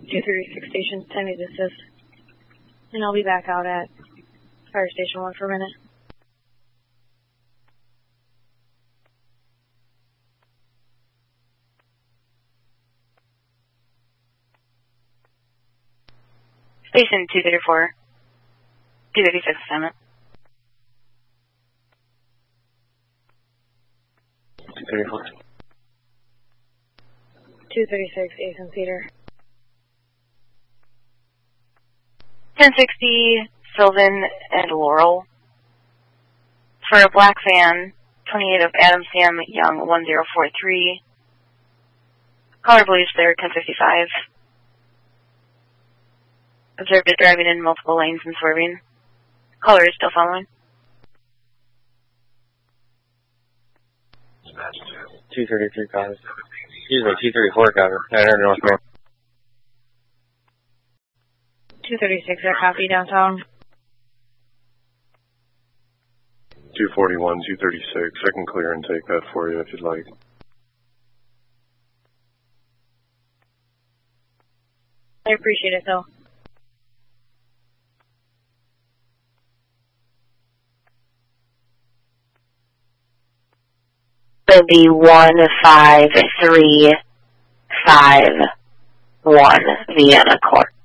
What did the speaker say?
236 station, send me this assist. And I'll be back out at Fire Station 1 for a minute. Station 234. 236 assignment. 234. 236, Ace Theater. 1060, Sylvan and Laurel. For a black van, 28 of Adam Sam Young 1043. Color bleach there, 1055. Observed it driving in multiple lanes and swerving. Caller is still following. 233 copy. Excuse me, 234 copy. 900 northbound. 236, I copy downtown. 241, 236. I can clear and take that for you if you'd like. I appreciate it, though. It'll be 15351 Vienna Court.